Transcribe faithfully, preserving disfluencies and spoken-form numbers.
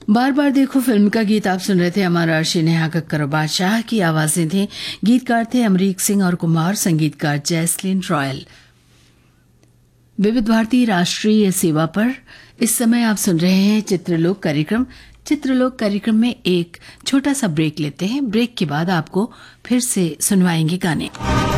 बार बार देखो फिल्म का गीत आप सुन रहे थे। अमर अर्शी, नेहा कक्कर और बादशाह की आवाजें थी। गीतकार थे अमरीक सिंह और कुमार, संगीतकार जैस्लिन रॉयल। विविध भारती राष्ट्रीय सेवा पर इस समय आप सुन रहे हैं चित्रलोक कार्यक्रम। चित्रलोक कार्यक्रम में एक छोटा सा ब्रेक लेते हैं। ब्रेक के बाद आपको फिर से सुनवाएंगे गाने।